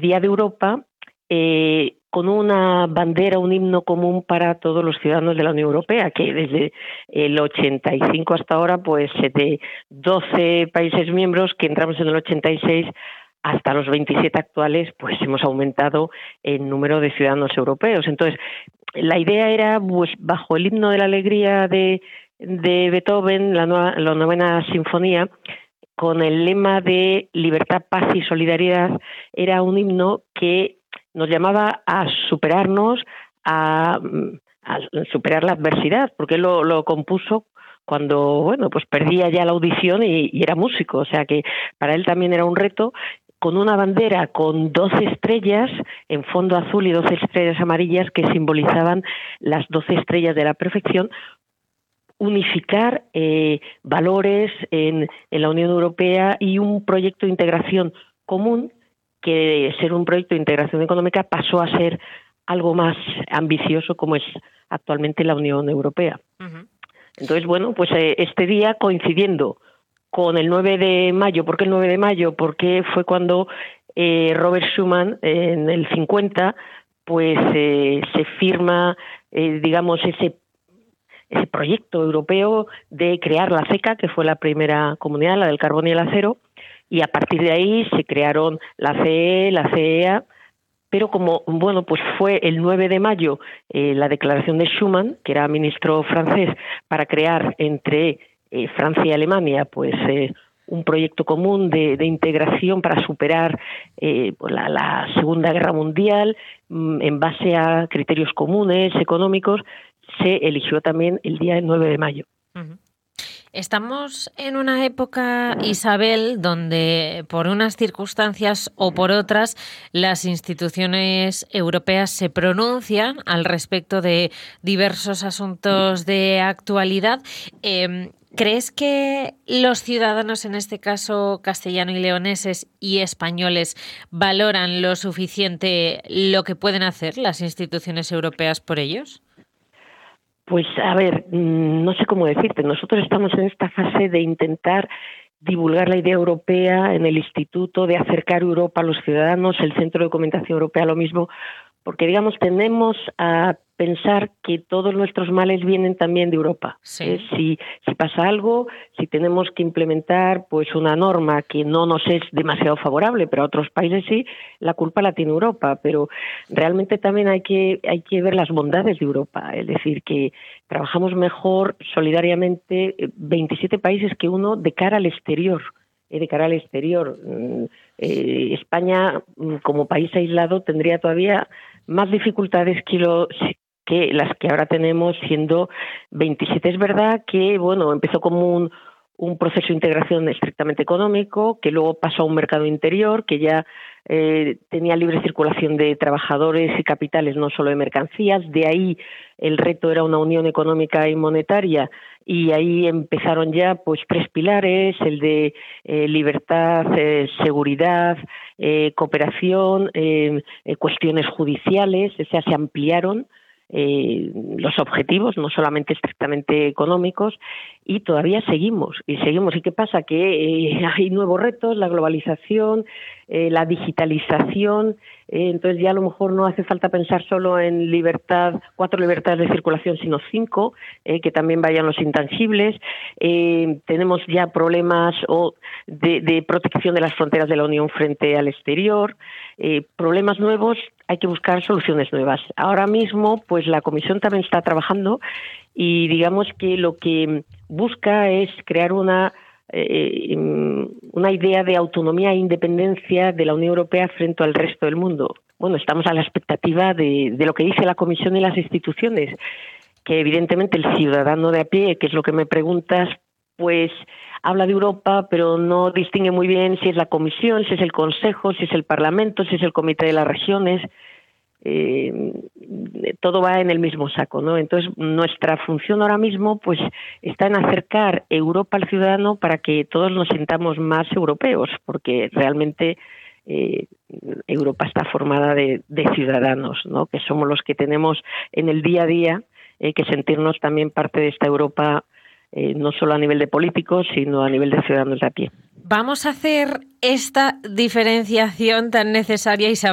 Día de Europa, con una bandera, un himno común para todos los ciudadanos de la Unión Europea, que desde el 85 hasta ahora, pues de 12 países miembros que entramos en el 86 hasta los 27 actuales, pues hemos aumentado el número de ciudadanos europeos. Entonces, la idea era, pues bajo el himno de la alegría de Beethoven, la novena sinfonía, con el lema de libertad, paz y solidaridad, era un himno que nos llamaba a superarnos, a superar la adversidad, porque él lo compuso cuando, bueno, pues perdía ya la audición y era músico, o sea que para él también era un reto, con una bandera con 12 estrellas en fondo azul y 12 estrellas amarillas que simbolizaban las 12 estrellas de la perfección, unificar valores en la Unión Europea y un proyecto de integración común, que de ser un proyecto de integración económica pasó a ser algo más ambicioso como es actualmente la Unión Europea. Uh-huh. Entonces, bueno, pues este día coincidiendo con el 9 de mayo, ¿por qué el 9 de mayo? Porque fue cuando Robert Schuman, en el 50, pues se firma, digamos, ese proyecto europeo de crear la CECA, que fue la primera comunidad, la del carbón y el acero, y a partir de ahí se crearon la CE, la CEA, pero como, bueno, pues fue el 9 de mayo la declaración de Schuman, que era ministro francés, para crear entre Francia y Alemania, pues un proyecto común de integración para superar la Segunda Guerra Mundial, en base a criterios comunes, económicos, se eligió también el día del 9 de mayo. Uh-huh. Estamos en una época, Isabel, donde por unas circunstancias o por otras las instituciones europeas se pronuncian al respecto de diversos asuntos de actualidad. ¿Crees que los ciudadanos, en este caso castellano y leoneses y españoles, valoran lo suficiente lo que pueden hacer las instituciones europeas por ellos? Pues a ver, no sé cómo decirte, nosotros estamos en esta fase de intentar divulgar la idea europea en el instituto, de acercar Europa a los ciudadanos, el Centro de Documentación Europea lo mismo, porque digamos tendemos a pensar que todos nuestros males vienen también de Europa. Sí. Si pasa algo, si tenemos que implementar pues una norma que no nos es demasiado favorable, pero a otros países sí, la culpa la tiene Europa. Pero realmente también hay que ver las bondades de Europa, es decir, que trabajamos mejor solidariamente 27 países que uno de cara al exterior. España, como país aislado, tendría todavía más dificultades que las que ahora tenemos siendo 27. Es verdad que, bueno, empezó como un proceso de integración estrictamente económico, que luego pasó a un mercado interior, que ya tenía libre circulación de trabajadores y capitales, no solo de mercancías. De ahí el reto era una unión económica y monetaria, y ahí empezaron ya pues 3 pilares, el de libertad, seguridad, cooperación, cuestiones judiciales, o sea, se ampliaron los objetivos, no solamente estrictamente económicos, y todavía seguimos. ¿Y qué pasa? Que hay nuevos retos, la globalización, la digitalización, entonces ya a lo mejor no hace falta pensar solo en 4 libertades de circulación, sino 5, que también vayan los intangibles. Tenemos ya problemas de protección de las fronteras de la Unión frente al exterior, problemas nuevos, hay que buscar soluciones nuevas. Ahora mismo, pues la Comisión también está trabajando y digamos que lo que busca es crear una idea de autonomía e independencia de la Unión Europea frente al resto del mundo. Bueno, estamos a la expectativa de lo que dice la Comisión y las instituciones, que evidentemente el ciudadano de a pie, que es lo que me preguntas, pues habla de Europa, pero no distingue muy bien si es la Comisión, si es el Consejo, si es el Parlamento, si es el Comité de las Regiones. Todo va en el mismo saco, ¿no? Entonces, nuestra función ahora mismo pues está en acercar Europa al ciudadano para que todos nos sintamos más europeos, porque realmente Europa está formada de ciudadanos, ¿no? Que somos los que tenemos en el día a día que sentirnos también parte de esta Europa, no solo a nivel de políticos, sino a nivel de ciudadanos de a pie. Vamos a hacer esta diferenciación tan necesaria, Isabel.